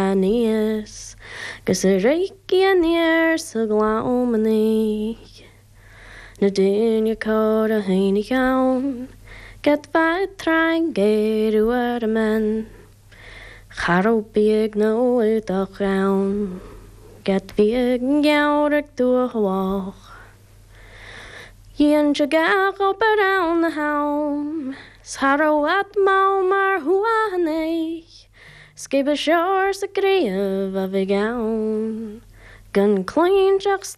níos, gus a réici a níir sa glámaní. Na duine cór a haine cheann, get bheith trein géirú ar a men. Charó bíag nó udach raun, get bíag an gearach dú hawach. Ian se gach op around the helm, Sarrow at mau mar hua hanei, Skib a shores a grave of a gown, Gun clean jacks